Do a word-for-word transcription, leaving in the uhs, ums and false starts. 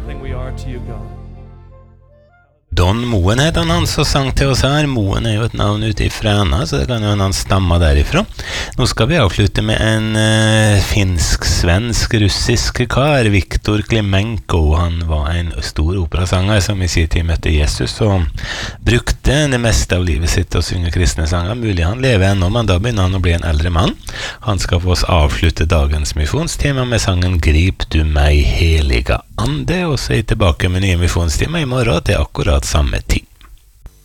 everything we are to you, God. Don Moen heter han som sang til oss her. Moen er jo et navn ute i Fræna, så det kan jo han stammer derifra. Nå skal vi avslutte med en uh, finsk, svensk, russisk kar, Viktor Klimenko. Han var en stor operasanger som i sin tid møtte Jesus, og brukte det meste av livet sitt til å synge kristne sanger. Mulig han lever ennå, men da begynner han å bli en eldre mann. Han skal få oss avslutte dagens misjonstime med sangen «Grip du meg, heliga ande», og så er jeg tilbake med nye misjonstimer i morgen til akkurat samme tid.